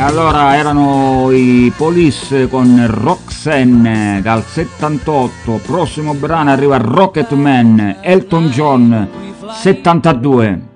allora erano i Police con Roxanne dal 78. Prossimo brano arriva Rocketman, Elton John 72.